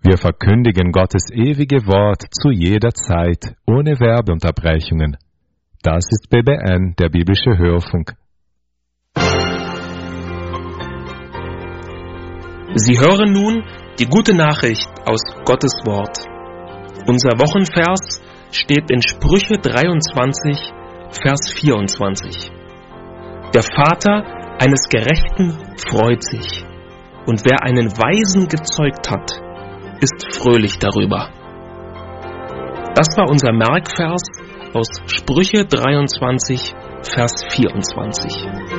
Wir verkündigen Gottes ewige Wort zu jeder Zeit, ohne Werbeunterbrechungen. Das ist BBN, der biblische Hörfunk. Sie hören nun die gute Nachricht aus Gottes Wort. Unser Wochenvers steht in Sprüche 23, Vers 24. Der Vater eines Gerechten freut sich, und wer einen Weisen gezeugt hat, ist fröhlich darüber. Das war unser Merkvers aus Sprüche 23, Vers 24.